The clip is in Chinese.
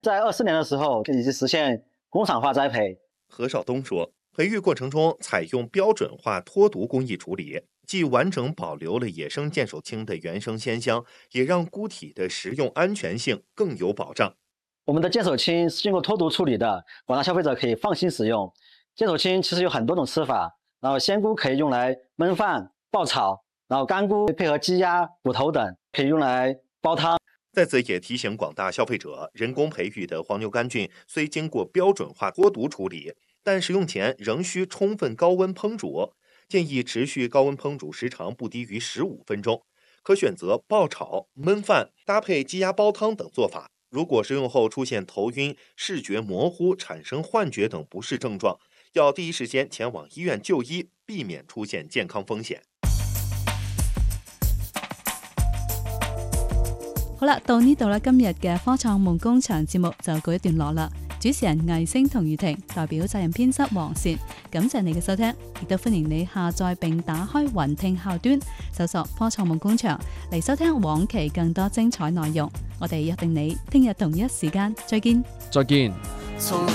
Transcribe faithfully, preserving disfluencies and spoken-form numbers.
在二四年的时候已经实现工厂化栽培。 何少东说，培育过程中采用标准化脱毒工艺处理，既完整保留了野生剑手青的原生鲜香，也让菇体的食用安全性更有保障。 我们的剑手青是经过脱毒处理的，广大消费者可以放心使用。剑手青其实有很多种吃法，然后鲜菇可以用来焖饭、爆炒，然后干菇配合鸡鸭、骨头等可以用来煲汤。 在此也提醒广大消费者，人工培育的黄牛杆菌虽经过标准化脱毒处理，但食用前仍需充分高温烹煮，建议持续高温烹煮时长不低于十五分钟，可选择爆炒、焖饭搭配鸡鸭煲汤等做法。如果食用后出现头晕、视觉模糊、产生幻觉等不适症状，要第一时间前往医院就医，避免出现健康風險。 好啦，到呢度啦，今日嘅科創夢工場節目就告一段落啦。主持人魏星同雨婷，代表責任編輯黃善，感謝你嘅收聽，亦都歡迎你下載並打開雲聽客端，搜索科創夢工場嚟收聽往期更多精彩內容。我哋約定你聽日同一時間再見。 再見。